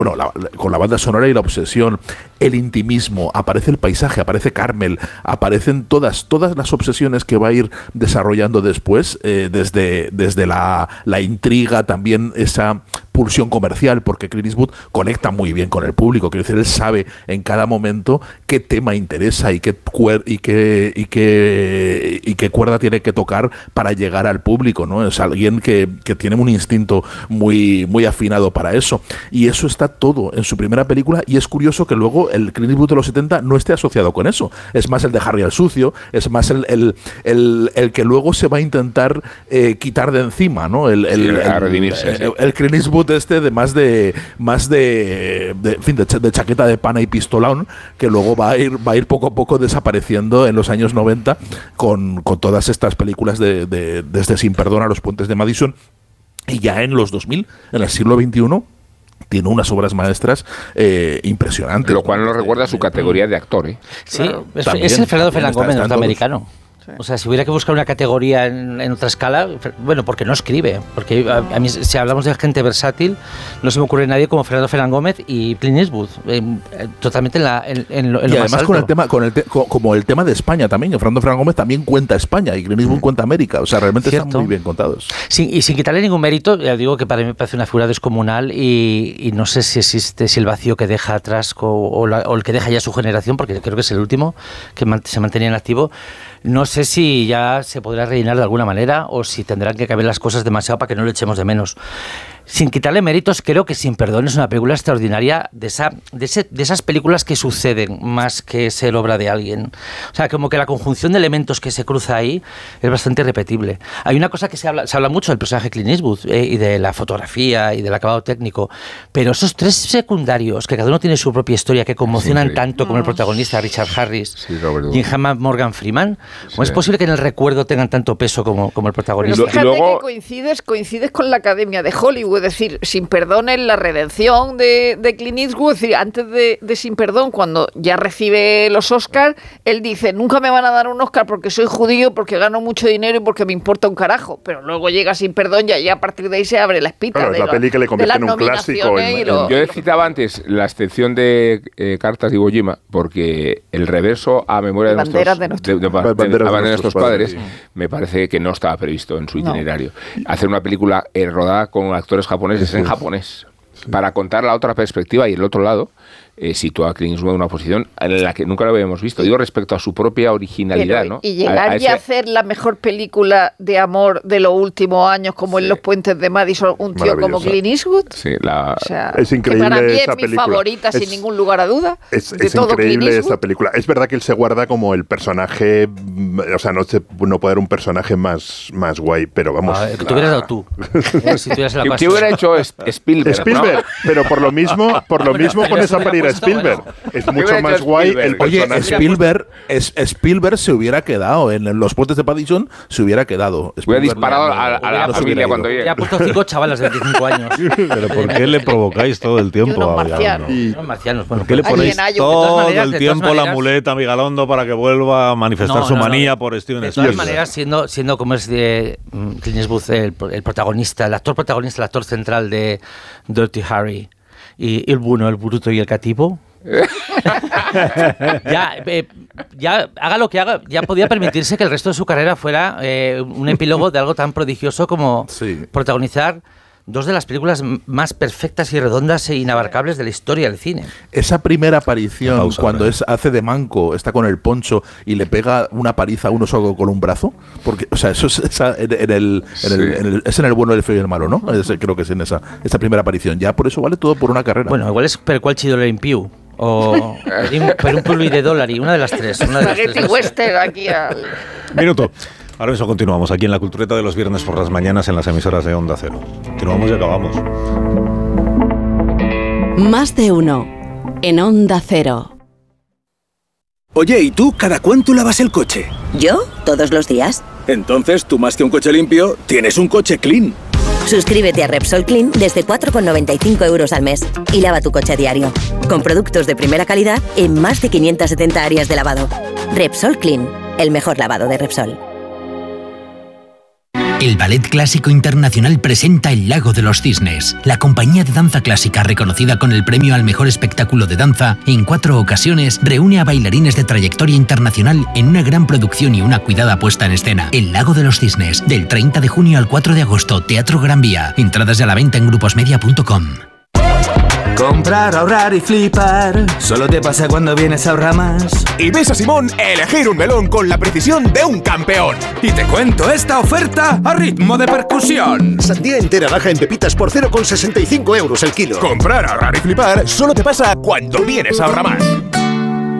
bueno, con la banda sonora y la obsesión, el intimismo, aparece el paisaje, aparece Carmel, aparecen todas las obsesiones que va a ir desarrollando después, desde la intriga, también esa pulsión comercial, porque Clint Eastwood conecta muy bien con el público. Quiero decir, él sabe en cada momento qué tema interesa y qué cuerda tiene que tocar para llegar al público, ¿no? Es alguien que tiene un instinto muy, muy afinado para eso, y eso está todo en su primera película, y es curioso que luego el Clint Eastwood de los 70 no esté asociado con eso. Es más el de Harry el Sucio, es más el que luego se va a intentar quitar de encima, ¿no? A redimirse. El Clint Eastwood de más de chaqueta de pana y pistolón, que luego va a ir poco a poco desapareciendo en los años 90 con todas estas películas desde Sin Perdón a Los Puentes de Madison, y ya en los 2000, en el siglo XXI, tiene unas obras maestras impresionantes. Lo cual nos recuerda a su categoría de actor, ¿eh? Sí, es el Fernando Fernán Gómez norteamericano. Sí. O sea, si hubiera que buscar una categoría en otra escala, bueno, porque no escribe. Porque a mí, si hablamos de gente versátil, no se me ocurre nadie como Fernando Fernán Gómez y Clint Eastwood. Totalmente en lo y más además alto. Como el tema de España también. Fernando Fernán Gómez también cuenta España y Clint Eastwood cuenta América. O sea, realmente están muy bien contados. Y sin quitarle ningún mérito, ya digo que para mí me parece una figura descomunal, y no sé si existe, si el vacío que deja atrás o el que deja ya su generación, porque creo que es el último que se mantenía en activo. No sé si ya se podrá rellenar de alguna manera o si tendrán que cambiar las cosas demasiado para que no lo echemos de menos. Sin quitarle méritos, creo que Sin Perdón es una película extraordinaria, de esas películas que suceden más que ser obra de alguien. O sea, como que la conjunción de elementos que se cruza ahí es bastante repetible. Hay una cosa que se habla mucho del personaje Clint Eastwood y de la fotografía y del acabado técnico, pero esos tres secundarios, que cada uno tiene su propia historia, que conmocionan tanto como el protagonista Richard Harris y Ingrid Morgan Freeman, ¿cómo es posible que en el recuerdo tengan tanto peso como el protagonista? Pero fíjate que coincides con la Academia de Hollywood. Es decir, Sin Perdón es la redención de Clint Eastwood. Es decir, antes de Sin Perdón, cuando ya recibe los Oscars, él dice, nunca me van a dar un Oscar porque soy judío, porque gano mucho dinero y porque me importa un carajo. Pero luego llega Sin Perdón y a partir de ahí se abre la espita. Claro, es la peli que le convierte en un clásico. Yo he citado antes la excepción de Cartas de Iwo Jima, porque el reverso a memoria de nuestros padres me parece que no estaba previsto en su itinerario. Hacer una película rodada con actores japoneses en japonés, para contar la otra perspectiva y el otro lado, sitúa a Clint Eastwood en una posición en la que nunca lo habíamos visto. Digo, respecto a su propia originalidad, ¿no? Y llegar ya a hacer la mejor película de amor de los últimos años, como en Los Puentes de Madison, un tío como Clint Eastwood. Sí, es increíble. Que para mí esa es mi favorita, sin ningún lugar a duda. Es increíble esa película. Es verdad que él se guarda como el personaje, o sea, no puede haber un personaje más guay, pero vamos. Que te hubieras dado tú. Si ¿Qué hubiera hecho Spielberg? ¿no? Pero por lo mismo pones a parir a Spielberg. Es mucho más guay el personaje. Spielberg se hubiera quedado en Los Puentes de Madison, se hubiera quedado. Hubiera disparado a la familia cuando llegue. Ya ha puesto 5 chavalas de 25 años. Pero ¿por qué le provocáis todo el tiempo a Vigalondo? ¿Por qué le ponéis todo el tiempo la muleta a Vigalondo para que vuelva a manifestar su manía por Steven Spielberg? De todas maneras, siendo como es de Clint Eastwood el protagonista, el actor central de Dirty Harry, y el bueno, el bruto y el cativo, ya haga lo que haga, ya podía permitirse que el resto de su carrera fuera un epílogo de algo tan prodigioso como protagonizar dos de las películas más perfectas y redondas e inabarcables de la historia del cine. Esa primera aparición, cuando hace de manco, está con el poncho y le pega una paliza a uno solo con un brazo, porque, o sea, eso es es en El bueno, el feo y el malo, ¿no? Creo que es en esa primera aparición. Ya por eso vale todo por una carrera. Bueno, igual es per qual chido l'impiu. O per un pulvi de dólar, y una de las tres. Spaghetti western aquí al... Minuto. Ahora mismo continuamos aquí en La Cultureta de los viernes por las mañanas en las emisoras de Onda Cero. Continuamos y acabamos. Más de uno en Onda Cero. Oye, ¿y tú cada cuánto lavas el coche? ¿Yo? ¿Todos los días? Entonces, tú más que un coche limpio, tienes un coche clean. Suscríbete a Repsol Clean desde 4,95 € al mes y lava tu coche a diario. Con productos de primera calidad en más de 570 áreas de lavado. Repsol Clean, el mejor lavado de Repsol. El Ballet Clásico Internacional presenta El Lago de los Cisnes. La compañía de danza clásica, reconocida con el premio al mejor espectáculo de danza, en 4 ocasiones reúne a bailarines de trayectoria internacional en una gran producción y una cuidada puesta en escena. El Lago de los Cisnes, del 30 de junio al 4 de agosto, Teatro Gran Vía. Entradas ya a la venta en gruposmedia.com. Comprar, ahorrar y flipar, solo te pasa cuando vienes a Ahorramás. Y ves a Simón elegir un melón con la precisión de un campeón. Y te cuento esta oferta a ritmo de percusión. Sandía entera baja en pepitas por 0,65 € el kilo. Comprar, ahorrar y flipar solo te pasa cuando vienes a Ahorramás.